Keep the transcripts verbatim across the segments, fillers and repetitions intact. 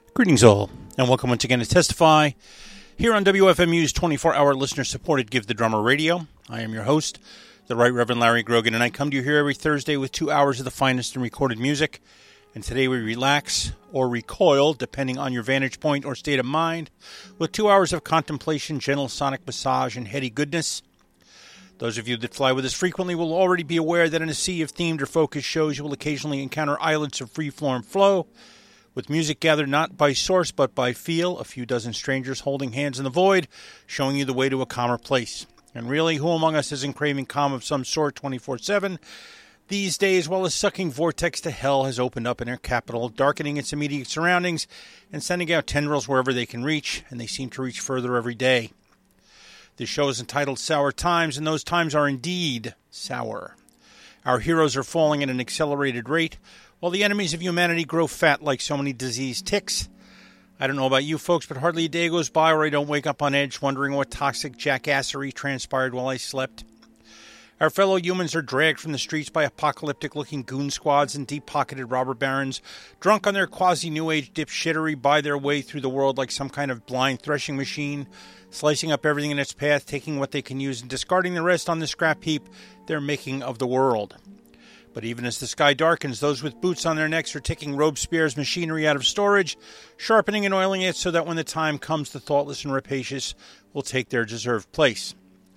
Greetings all, and welcome once again to Testify, here on W F M U's twenty-four hour listener-supported Give the Drummer Radio. I am your host, the Right Reverend Larry Grogan, and I come to you here every Thursday with two hours of the finest in recorded music. And today we relax or recoil, depending on your vantage point or state of mind, with two hours of contemplation, gentle sonic massage, and heady goodness. Those of you that fly with us frequently will already be aware that in a sea of themed or focused shows, you will occasionally encounter islands of free-form flow, with music gathered not by source but by feel, a few dozen strangers holding hands in the void, showing you the way to a calmer place. And really, who among us isn't craving calm of some sort twenty-four seven? These days, while a sucking vortex to hell has opened up in our capital, darkening its immediate surroundings and sending out tendrils wherever they can reach, and they seem to reach further every day. This show is entitled Sour Times, and those times are indeed sour. Our heroes are falling at an accelerated rate, while the enemies of humanity grow fat like so many diseased ticks. I don't know about you folks, but hardly a day goes by where I don't wake up on edge wondering what toxic jackassery transpired while I slept. Our fellow humans are dragged from the streets by apocalyptic-looking goon squads and deep-pocketed robber barons, drunk on their quasi-New Age dipshittery, buy their way through the world like some kind of blind threshing machine, slicing up everything in its path, taking what they can use and discarding the rest on the scrap heap they're making of the world. But even as the sky darkens, those with boots on their necks are taking Robespierre's machinery out of storage, sharpening and oiling it so that when the time comes, the thoughtless and rapacious will take their deserved place.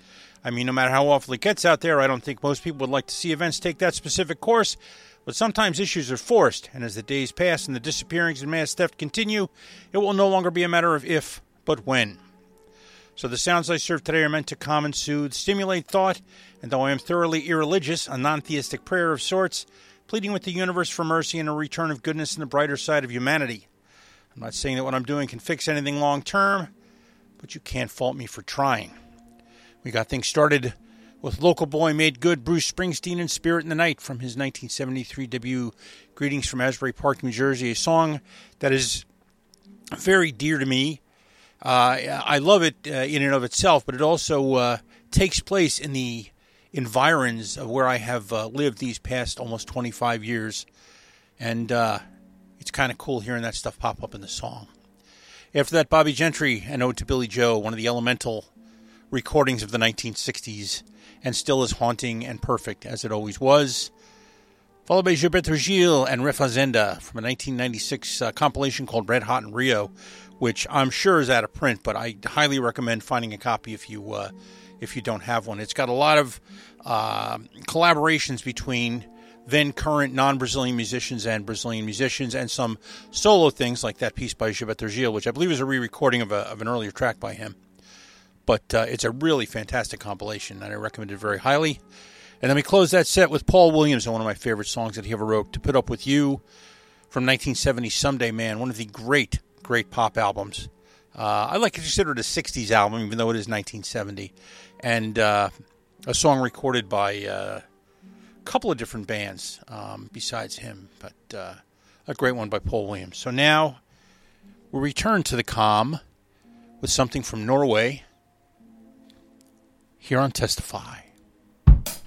I mean, no matter how awful it gets out there, I don't think most people would like to see events take that specific course, but sometimes issues are forced, and as the days pass and the disappearings and mass theft continue, it will no longer be a matter of if, but when. So the sounds I serve today are meant to calm and soothe, stimulate thought, and though I am thoroughly irreligious, a non-theistic prayer of sorts, pleading with the universe for mercy and a return of goodness in the brighter side of humanity. I'm not saying that what I'm doing can fix anything long-term, but you can't fault me for trying. We got things started with local boy made good Bruce Springsteen and Spirit in the Night from his nineteen seventy-three debut, Greetings from Asbury Park, New Jersey, a song that is very dear to me. Uh, I love it uh, in and of itself, but it also uh, takes place in the environs of where I have uh, lived these past almost twenty-five years. And uh, it's kind of cool hearing that stuff pop up in the song. After that, Bobby Gentry, An Ode to Billy Joe, one of the elemental recordings of the nineteen sixties, and still as haunting and perfect as it always was. Followed by Gilberto Gil and Refazenda from a nineteen ninety-six uh, compilation called Red Hot in Rio, which I'm sure is out of print, but I highly recommend finding a copy if you uh, if you don't have one. It's got a lot of uh, collaborations between then current non-Brazilian musicians and Brazilian musicians, and some solo things like that piece by Gilberto Gil, which I believe is a re-recording of, a, of an earlier track by him. But uh, it's a really fantastic compilation, and I recommend it very highly. And then we close that set with Paul Williams, one of my favorite songs that he ever wrote, To Put Up With You, from nineteen seventy, Someday Man, one of the great, great pop albums. Uh, I like to consider it a sixties album, even though it is nineteen seventy. And uh, a song recorded by uh, a couple of different bands um, besides him, but uh, a great one by Paul Williams. So now we return to the calm with something from Norway here on Testify.